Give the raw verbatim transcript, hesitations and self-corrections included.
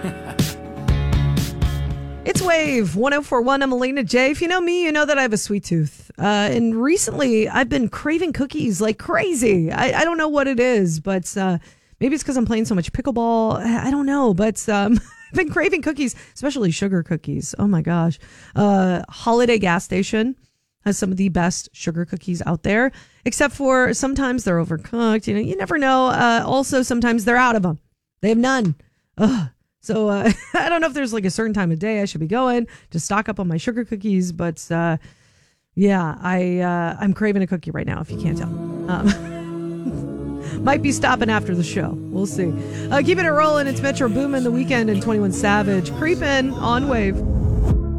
It's Wave one oh four point one. I'm Alina J. If you know me, you know that I have a sweet tooth. Uh, and recently, I've been craving cookies like crazy. I, I don't know what it is, but uh, maybe it's because I'm playing so much pickleball. I, I don't know, but um, I've been craving cookies, especially sugar cookies. Oh my gosh. Uh, Holiday Gas Station has some of the best sugar cookies out there, except for sometimes they're overcooked. You know, you never know. Uh, also, sometimes they're out of them. They have none. Ugh. So uh, I don't know if there's like a certain time of day I should be going to stock up on my sugar cookies, but uh, yeah, I uh, I'm craving a cookie right now. If you can't tell, um, might be stopping after the show. We'll see. Uh, keeping it rolling. It's Metro Boomin, The Weekend, and twenty-one Savage creeping on Wave.